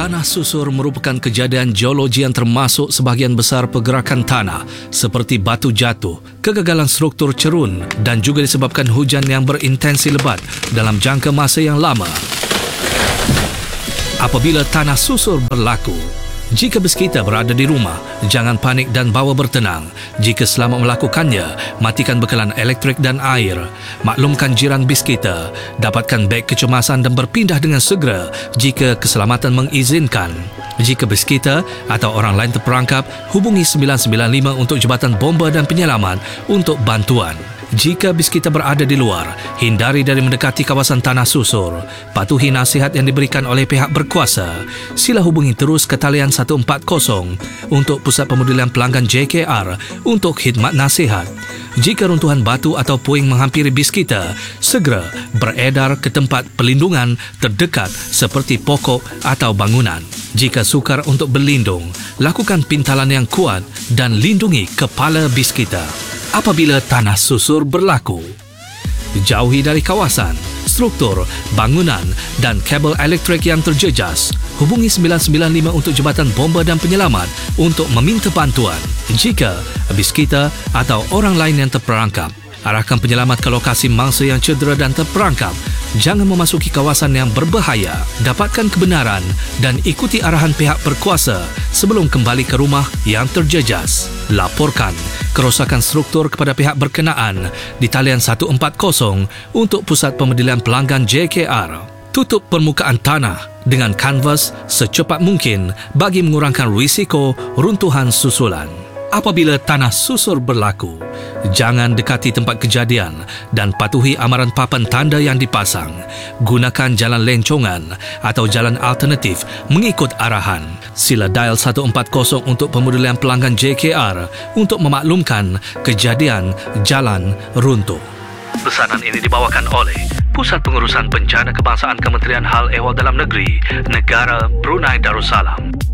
Tanah susur merupakan kejadian geologi yang termasuk sebahagian besar pergerakan tanah seperti batu jatuh, kegagalan struktur cerun dan juga disebabkan hujan yang berintensi lebat dalam jangka masa yang lama. Apabila tanah susur berlaku, jika bes kita berada di rumah, jangan panik dan bawa bertenang. Jika selama melakukannya, matikan bekalan elektrik dan air. Maklumkan jiran bis kita, dapatkan beg kecemasan dan berpindah dengan segera jika keselamatan mengizinkan. Jika bes kita atau orang lain terperangkap, hubungi 995 untuk Jabatan Bomba dan Penyelamat untuk bantuan. Jika bis kita berada di luar, hindari dari mendekati kawasan tanah susur. Patuhi nasihat yang diberikan oleh pihak berkuasa. Sila hubungi terus ke talian 140 untuk Pusat Pemodelan Pelanggan JKR untuk khidmat nasihat. Jika runtuhan batu atau puing menghampiri bis kita, segera beredar ke tempat pelindungan terdekat seperti pokok atau bangunan. Jika sukar untuk berlindung, lakukan pintalan yang kuat dan lindungi kepala bis kita. Apabila tanah susur berlaku, jauhi dari kawasan, struktur, bangunan dan kabel elektrik yang terjejas. Hubungi 995 untuk Jabatan Bomba dan Penyelamat untuk meminta bantuan. Jika bis kita atau orang lain yang terperangkap, arahkan penyelamat ke lokasi mangsa yang cedera dan terperangkap. Jangan memasuki kawasan yang berbahaya. Dapatkan kebenaran dan ikuti arahan pihak berkuasa sebelum kembali ke rumah yang terjejas. Laporkan kerosakan struktur kepada pihak berkenaan di talian 140 untuk Pusat Pemodelan Pelanggan JKR. Tutup permukaan tanah dengan kanvas secepat mungkin bagi mengurangkan risiko runtuhan susulan. Apabila tanah susur berlaku, jangan dekati tempat kejadian dan patuhi amaran papan tanda yang dipasang. Gunakan jalan lencongan atau jalan alternatif mengikut arahan. Sila dial 140 untuk Pemodelan Pelanggan JKR untuk memaklumkan kejadian jalan runtuh. Pesanan ini dibawakan oleh Pusat Pengurusan Bencana Kebangsaan Kementerian Hal Ehwal Dalam Negeri, Negara Brunei Darussalam.